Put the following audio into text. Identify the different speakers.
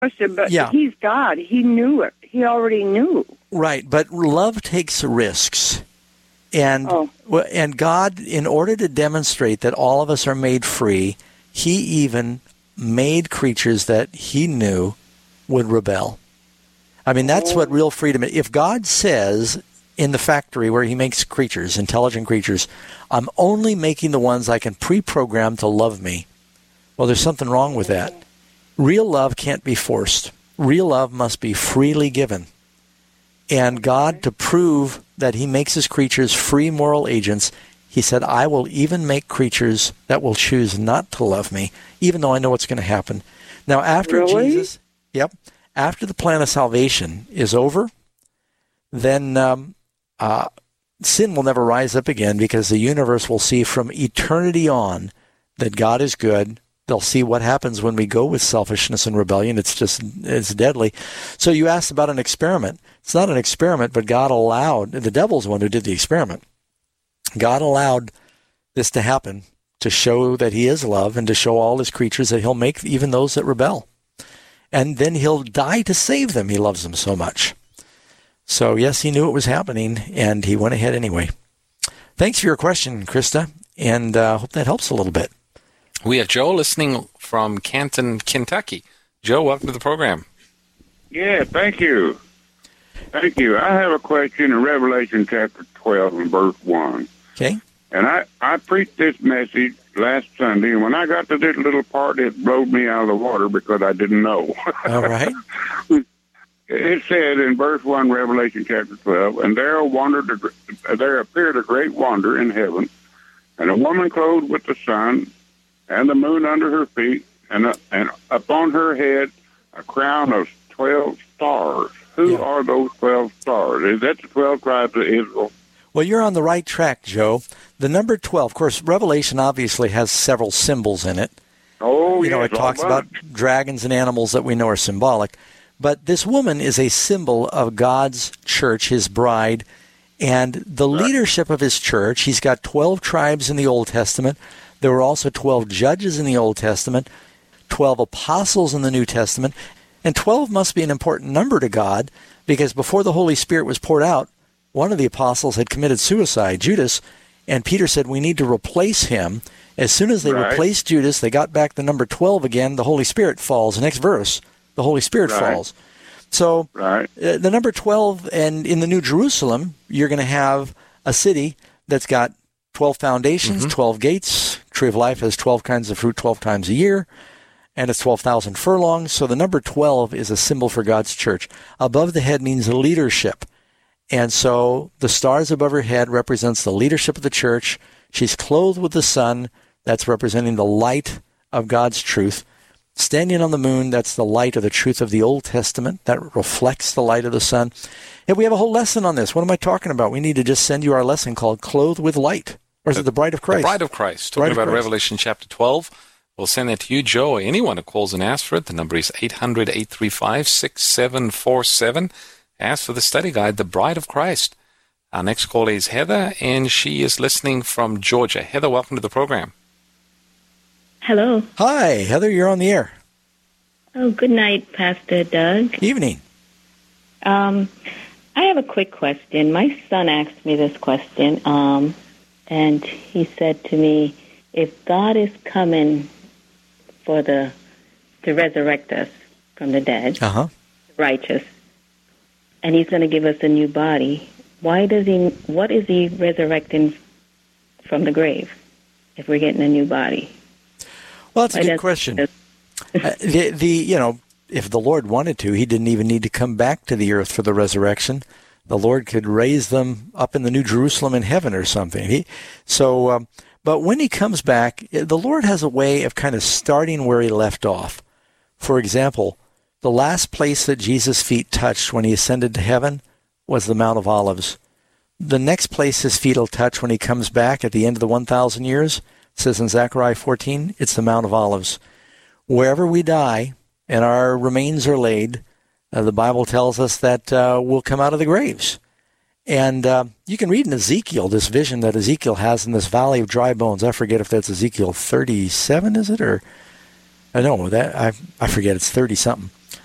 Speaker 1: question, but he's God. He knew it. He already knew.
Speaker 2: Right, but love takes risks. And God, in order to demonstrate that all of us are made free, he even made creatures that he knew would rebel. I mean, that's what real freedom is. If God says in the factory where he makes creatures, intelligent creatures, I'm only making the ones I can pre-program to love me, well, there's something wrong with that. Real love can't be forced. Real love must be freely given. And God, to prove that he makes his creatures free moral agents, he said, I will even make creatures that will choose not to love me, even though I know what's going to happen. Now, after Jesus, after the plan of salvation is over, then sin will never rise up again, because the universe will see from eternity on that God is good. They'll see what happens when we go with selfishness and rebellion. It's deadly. So you asked about an experiment. It's not an experiment, but God allowed, the devil's the one who did the experiment. God allowed this to happen to show that he is love, and to show all his creatures that he'll make even those that rebel. And then he'll die to save them. He loves them so much. So yes, he knew it was happening, and he went ahead anyway. Thanks for your question, Krista, and hope that helps a little bit.
Speaker 3: We have Joe listening from Canton, Kentucky. Joe, welcome to the program.
Speaker 4: Yeah, thank you. Thank you. I have a question in Revelation chapter 12 and verse 1.
Speaker 2: Okay.
Speaker 4: And I preached this message last Sunday, and when I got to this little part, it blowed me out of the water because I didn't know.
Speaker 2: All right.
Speaker 4: It said in verse 1, Revelation chapter 12, and there appeared a great wonder in heaven, and a woman clothed with the sun, and the moon under her feet, and upon her head a crown of 12 stars. Who are those 12 stars? Is that the 12 tribes of Israel?
Speaker 2: Well, you're on the right track, Joe. The number 12, of course, Revelation obviously has several symbols in it.
Speaker 4: Oh,
Speaker 2: it talks about dragons and animals that we know are symbolic. But this woman is a symbol of God's church, his bride, and the leadership of his church. He's got 12 tribes in the Old Testament. There were also 12 judges in the Old Testament, 12 apostles in the New Testament, and 12 must be an important number to God, because before the Holy Spirit was poured out, one of the apostles had committed suicide, Judas, and Peter said, we need to replace him. As soon as they replaced Judas, they got back the number 12 again, the Holy Spirit falls. The next verse, the Holy Spirit falls. So the number 12, and in the New Jerusalem, you're going to have a city that's got 12 foundations, 12 gates. Tree of Life has 12 kinds of fruit 12 times a year, and it's 12,000 furlongs. So the number 12 is a symbol for God's church. Above the head means leadership. And so the stars above her head represents the leadership of the church. She's clothed with the sun. That's representing the light of God's truth. Standing on the moon, that's the light of the truth of the Old Testament. That reflects the light of the sun. And we have a whole lesson on this. What am I talking about? We need to just send you our lesson called Clothed with Light. Or is it the Bride of Christ?
Speaker 3: The Bride of Christ. Talking about Revelation chapter 12. We'll send that to you, Joe, or anyone who calls and asks for it. The number is 800-835-6747. Ask for the study guide, The Bride of Christ. Our next caller is Heather, and she is listening from Georgia. Heather, welcome to the program.
Speaker 5: Hello.
Speaker 2: Hi, Heather, you're on the air.
Speaker 5: Oh, good night, Pastor Doug.
Speaker 2: Evening.
Speaker 5: I have a quick question. My son asked me this question, and he said to me, if God is coming to resurrect us from the dead, righteous, and he's going to give us a new body, what is he resurrecting from the grave if we're getting a new body?
Speaker 2: Well, that's a good question. If the Lord wanted to, he didn't even need to come back to the earth for the resurrection. The Lord could raise them up in the New Jerusalem in heaven or something. But when he comes back, the Lord has a way of kind of starting where he left off. For example, the last place that Jesus' feet touched when he ascended to heaven was the Mount of Olives. The next place his feet will touch when he comes back at the end of the 1,000 years, it says in Zechariah 14, it's the Mount of Olives. Wherever we die and our remains are laid, the Bible tells us that we'll come out of the graves. And you can read in Ezekiel, this vision that Ezekiel has in this valley of dry bones. I forget if that's Ezekiel 37, is it? Or I don't know. I forget. It's 30-something.